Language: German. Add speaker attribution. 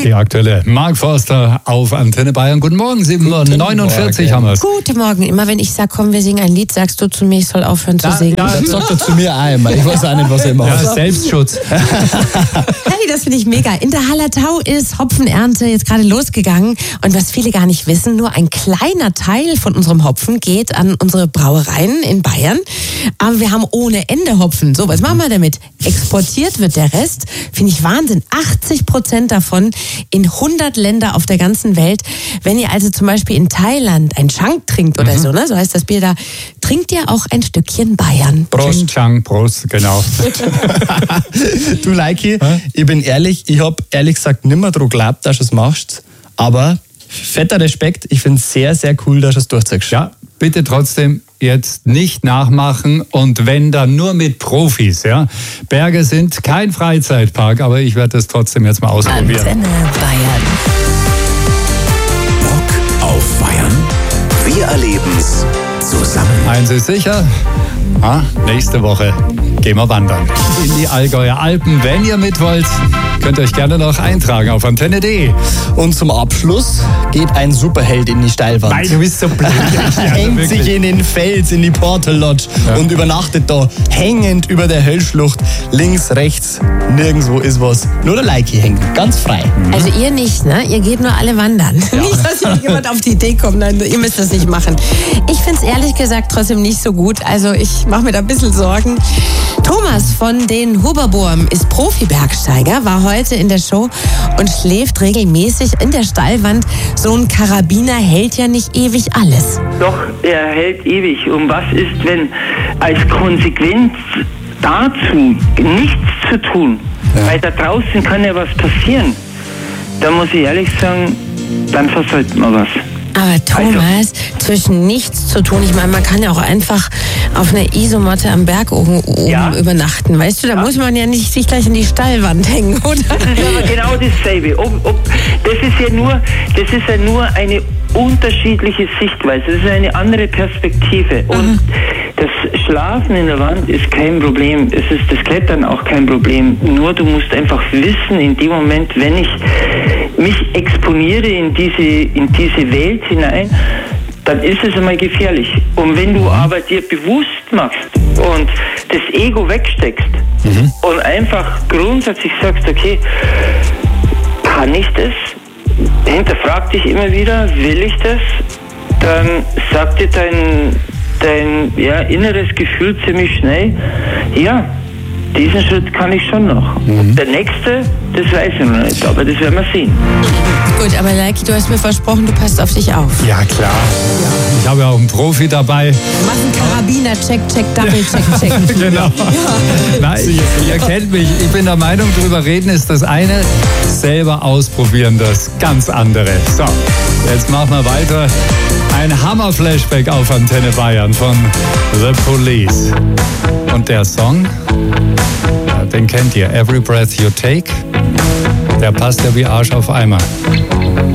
Speaker 1: Die aktuelle Mark Forster auf Antenne Bayern. Guten Morgen, 7:49 haben wir es.
Speaker 2: Guten Morgen. Immer wenn ich sage, komm, wir singen ein Lied, sagst du zu mir, ich soll aufhören zu singen.
Speaker 3: Ja, das sagt er zu mir einmal. Ich weiß auch nicht, was er macht.
Speaker 1: Ja, Selbstschutz.
Speaker 2: Hey, das finde ich mega. In der Hallertau ist Hopfenernte jetzt gerade losgegangen. Und was viele gar nicht wissen, nur ein kleiner Teil von unserem Hopfen geht an unsere Brauereien in Bayern. Aber wir haben ohne Ende Hopfen. So, was machen wir damit? Exportiert wird der Rest. Finde ich Wahnsinn. 80% davon in 100 Länder auf der ganzen Welt. Wenn ihr also zum Beispiel in Thailand ein Chang trinkt oder so, ne, so heißt das Bier da, trinkt ihr auch ein Stückchen Bayern.
Speaker 1: Prost, Chang, Prost, genau.
Speaker 3: Du, Leiki, ich bin ehrlich, ich habe ehrlich gesagt nimmer dran geglaubt, dass du es machst. Aber fetter Respekt, ich finde es sehr, sehr cool, dass du es durchziehst.
Speaker 1: Ja, bitte trotzdem jetzt nicht nachmachen und wenn dann nur mit Profis. Ja? Berge sind kein Freizeitpark, aber ich werde das trotzdem jetzt mal ausprobieren.
Speaker 2: Antenne Bayern.
Speaker 4: Bock auf Bayern? Wir erleben's zusammen.
Speaker 1: Eins ist sicher, nächste Woche gehen wir wandern in die Allgäuer Alpen. Wenn ihr mit wollt, könnt ihr euch gerne noch eintragen auf antenne.de.
Speaker 3: Und zum Abschluss geht ein Superheld in die Steilwand.
Speaker 1: Nein, du bist so blöd.
Speaker 3: Hängt sich in den Fels, in die Portal Lodge und übernachtet da, hängend über der Höllschlucht. Links, rechts, nirgendwo ist was. Nur der Leiki hängt, ganz frei.
Speaker 2: Also ihr nicht, ne? Ihr geht nur alle wandern. Ja. Nicht, dass jemand auf die Idee kommt, nein, ihr müsst das nicht machen. Ich finde es ehrlich gesagt trotzdem nicht so gut. Also ich mache mir da ein bisschen Sorgen. Thomas von den Huberbohm ist Profi-Bergsteiger, war heute in der Show und schläft regelmäßig in der Steilwand. So ein Karabiner hält ja nicht ewig alles.
Speaker 5: Doch, er hält ewig. Und was ist, wenn als Konsequenz dazu nichts zu tun? Ja. Weil da draußen kann ja was passieren. Da muss ich ehrlich sagen, dann versäumt man was.
Speaker 2: Aber Thomas, zwischen nichts zu tun, ich meine, man kann ja auch einfach auf einer Isomatte am Berg oben übernachten, weißt du, da muss man ja nicht sich gleich in die Steilwand hängen, oder?
Speaker 5: Das ist aber genau dasselbe. Das ist ja nur eine unterschiedliche Sichtweise, das ist eine andere Perspektive. Und das Schlafen in der Wand ist kein Problem, es ist das Klettern auch kein Problem. Nur du musst einfach wissen, in dem Moment, wenn ich mich exponiere in diese Welt hinein, dann ist es einmal gefährlich. Und wenn du aber dir bewusst machst und das Ego wegsteckst und einfach grundsätzlich sagst, okay, kann ich das? Hinterfrag dich immer wieder, will ich das? Dann sagt dir dein inneres Gefühl ziemlich schnell, ja, diesen Schritt kann ich schon noch. Der nächste, das weiß ich noch nicht, aber das werden wir sehen.
Speaker 2: Gut, aber Leiki, du hast mir versprochen, du passt auf dich auf.
Speaker 1: Ja, klar. Ja. Ich habe ja auch einen Profi dabei.
Speaker 2: Mach einen Karabiner, check, double check.
Speaker 1: Genau. Ja. Nein, ihr kennt mich. Ich bin der Meinung, drüber reden ist das eine, selber ausprobieren das ganz andere. So, jetzt machen wir weiter. Ein Hammer-Flashback auf Antenne Bayern von The Police. Und der Song, den kennt ihr, Every Breath You Take, der passt ja wie Arsch auf Eimer.